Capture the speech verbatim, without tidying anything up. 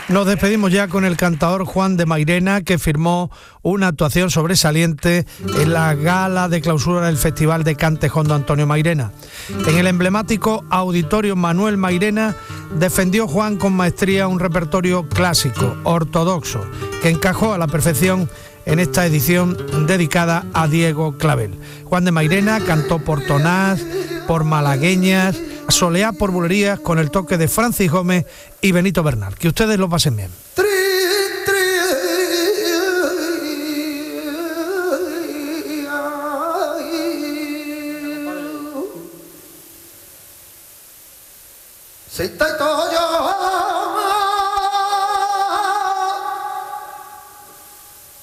Nos despedimos ya con el cantador Juan de Mairena, que firmó una actuación sobresaliente en la gala de clausura del Festival de Cante Jondo Antonio Mairena. En el emblemático Auditorio Manuel Mairena defendió Juan con maestría un repertorio clásico, ortodoxo, que encajó a la perfección en esta edición dedicada a Diego Clavel. Juan de Mairena cantó por tonás, por malagueñas, soleá por bulerías con el toque de Francis Gómez y Benito Bernal. Que ustedes lo pasen bien. Se está todo